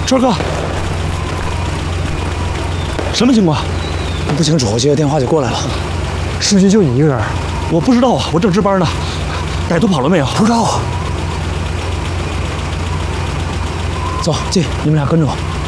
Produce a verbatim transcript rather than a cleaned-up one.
川哥，什么情况？ 不清楚，我接个电话就过来了。 市区就你一个人？ 我不知道啊，我正值班呢。歹徒跑了没有？ 不知道。走，进，你们俩跟着我。